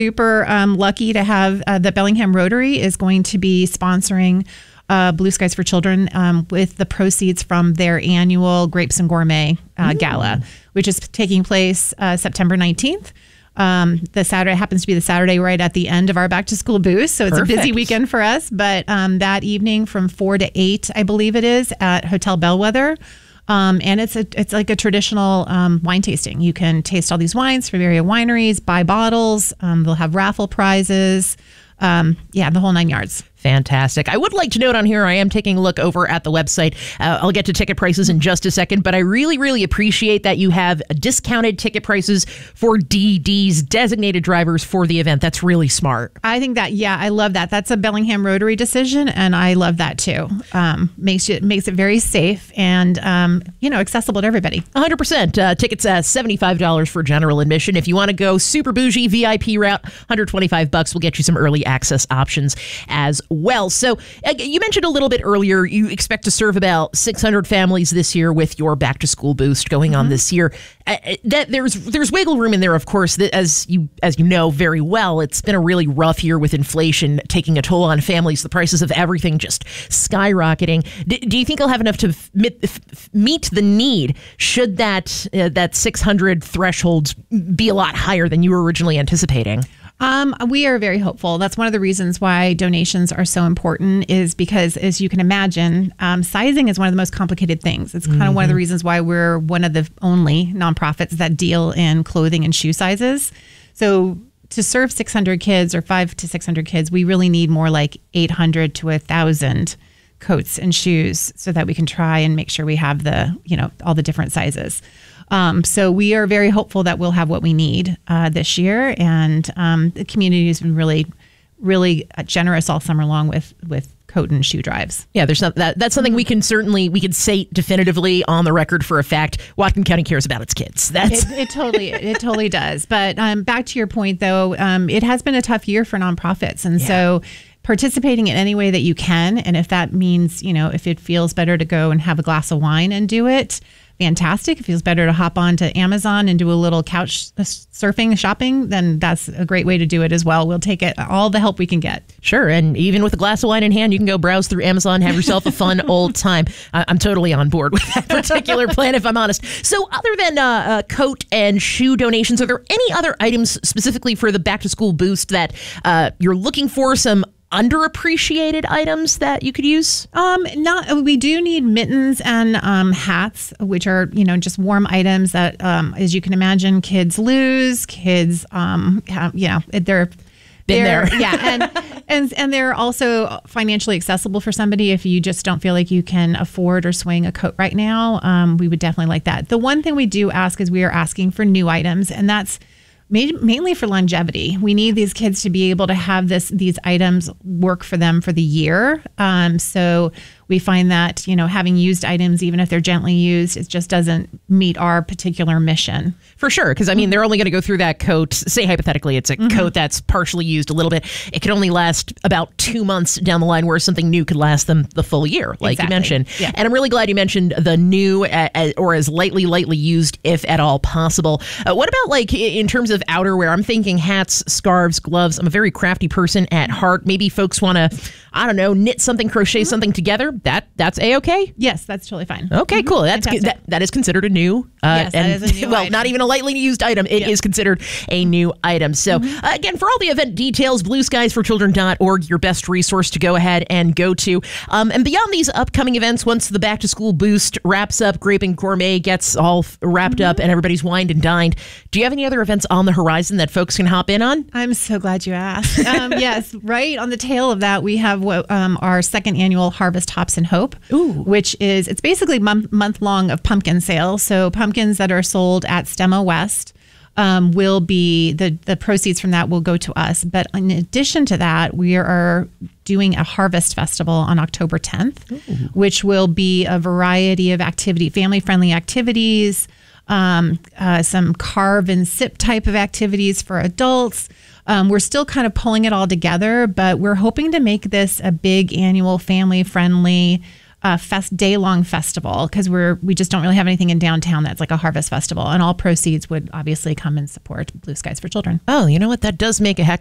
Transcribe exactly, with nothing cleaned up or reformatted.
super um, lucky to have uh, the Bellingham Rotary is going to be sponsoring uh, Blue Skies for Children um, with the proceeds from their annual Grapes and Gourmet uh, Gala, which is taking place uh, September nineteenth. Um, the Saturday happens to be the Saturday right at the end of our back to school boost. So it's Perfect. a busy weekend for us. But um, that evening from four to eight, I believe it is, at Hotel Bellwether. Um, and it's a, it's like a traditional um, wine tasting. You can taste all these wines from various wineries, buy bottles. Um, they'll have raffle prizes. Um, yeah, the whole nine yards. Fantastic. I would like to note on here, I am taking a look over at the website. Uh, I'll get to ticket prices in just a second, but I really, really appreciate that you have discounted ticket prices for D Ds, designated drivers for the event. That's really smart. I think that, yeah, I love that. That's a Bellingham Rotary decision, and I love that too. Um, makes it makes it very safe and, um, you know, accessible to everybody. one hundred percent. Uh, tickets at seventy-five dollars for general admission. If you want to go super bougie V I P route, one hundred twenty-five bucks will get you some early access options as well. So uh, you mentioned a little bit earlier, you expect to serve about six hundred families this year with your back to school boost going mm-hmm. on this year. Uh, that there's there's wiggle room in there, of course, that as you as you know very well, it's been a really rough year with inflation taking a toll on families, the prices of everything just skyrocketing. D- do you think I'll have enough to f- f- meet the need should that uh, that six hundred threshold be a lot higher than you were originally anticipating? Um, we are very hopeful. That's one of the reasons why donations are so important, is because, as you can imagine, um, sizing is one of the most complicated things. It's kind mm-hmm. of one of the reasons why we're one of the only nonprofits that deal in clothing and shoe sizes. So to serve six hundred kids or five to six hundred kids, we really need more like eight hundred to one thousand coats and shoes so that we can try and make sure we have the, you know, all the different sizes. Um, so we are very hopeful that we'll have what we need uh, this year. And um, the community has been really, really generous all summer long with, with coat and shoe drives. Yeah, there's not, that. That's something we can certainly, we can say definitively on the record for a fact, Whatcom County cares about its kids. That's It, it totally, it totally does. But um, back to your point, though, um, it has been a tough year for nonprofits. And yeah. so participating in any way that you can. And if that means, you know, if it feels better to go and have a glass of wine and do it, fantastic. It feels better to hop on to Amazon and do a little couch surfing shopping, then that's a great way to do it as well. We'll take it, all the help we can get. Sure. And even with a glass of wine in hand, you can go browse through Amazon, have yourself a fun old time. I'm totally on board with that particular plan, if I'm honest. So other than uh, uh, coat and shoe donations, are there any other items specifically for the back to school boost that uh, you're looking for, some underappreciated items that you could use? Um, not. We do need mittens and um, hats, which are, you know, just warm items that, um, as you can imagine, kids lose. Kids, um, have, you know, they're been there. Yeah, and and and they're also financially accessible for somebody if you just don't feel like you can afford or swing a coat right now. Um, we would definitely like that. The one thing we do ask is we are asking for new items, and that's mainly for longevity. We need these kids to be able to have this these items work for them for the year. Um, so we find that, you know, having used items, even if they're gently used, it just doesn't meet our particular mission. For sure. Because, I mean, they're only going to go through that coat. Say, hypothetically, it's a mm-hmm. coat that's partially used a little bit. It can only last about two months down the line, where something new could last them the full year, like exactly. you mentioned. Yeah. And I'm really glad you mentioned the new uh, or as lightly, lightly used, if at all possible. Uh, what about, like, in terms of outerwear? I'm thinking hats, scarves, gloves. I'm a very crafty person at heart. Maybe folks want to, I don't know, knit something, crochet mm-hmm. something together. That That's A-okay? Yes, that's totally fine. Okay, mm-hmm. cool. That's that, that is considered a new. Uh, yes, and, that is a new well, item. Not even a lightly used item. It yep. is considered a new item. So, mm-hmm. uh, again, for all the event details, blue skies for children dot org, your best resource to go ahead and go to. Um, and beyond these upcoming events, once the back to school boost wraps up, Grape and Gourmet gets all f- wrapped mm-hmm. up, and everybody's wined and dined, do you have any other events on the horizon that folks can hop in on? I'm so glad you asked. Um, yes, right on the tail of that, we have um, our second annual Harvest Hops and Hope, Ooh. which is, it's basically month, month long of pumpkin sales. So pumpkins that are sold at Stemma West um, will be, the, the proceeds from that will go to us. But in addition to that, we are doing a harvest festival on October tenth, Ooh. which will be a variety of activity, family-friendly activities, um, uh, some carve and sip type of activities for adults. Um, we're still kind of pulling it all together, but we're hoping to make this a big annual family-friendly a fest day long festival because we're we just don't really have anything in downtown that's like a harvest festival, and all proceeds would obviously come and support Blue Skies for Children. Oh, you know what? That does make a heck